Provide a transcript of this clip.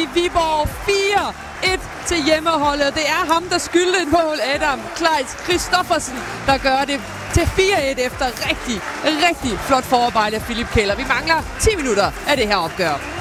Viborg 4-1 til hjemmeholdet. Det er ham, der skyldte et mål, Adam Kleis Christoffersen, der gør det til 4-1 efter rigtig flot forarbejde af Philip Keller. Vi mangler 10 minutter af det her opgør.